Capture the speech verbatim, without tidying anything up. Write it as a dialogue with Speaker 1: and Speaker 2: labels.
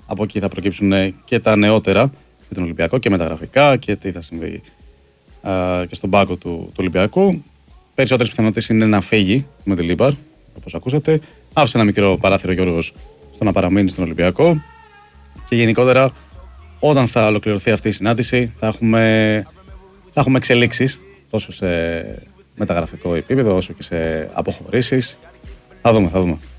Speaker 1: από εκεί θα προκύψουν και τα νεότερα για τον Ολυμπιακό και μεταγραφικά και τι θα συμβεί α, και στον πάγκο του, του Ολυμπιακού. Περισσότερες πιθανότητες είναι να φύγει με τη Λίμπαρ, όπως ακούσατε. Άφησε ένα μικρό παράθυρο ο Γιώργος στο να παραμείνει στον Ολυμπιακό. Και γενικότερα, όταν θα ολοκληρωθεί αυτή η συνάντηση, θα έχουμε, θα έχουμε εξελίξεις τόσο σε μεταγραφικό επίπεδο όσο και σε αποχωρήσεις. Θα δούμε, θα δούμε.